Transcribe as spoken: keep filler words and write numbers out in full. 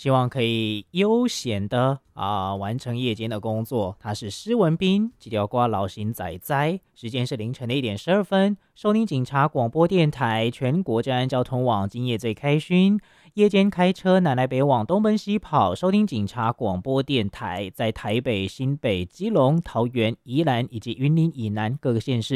希望可以悠闲的啊、完成夜间的工作。他是施文斌，几条瓜老型仔仔，时间是凌晨的一点十二分。收听警察广播电台全国治安交通网，今夜最开勋。夜间开车南来北往，东奔西跑，收听警察广播电台，在台北、新北、基隆、桃园、宜兰以及云林以南各个县市。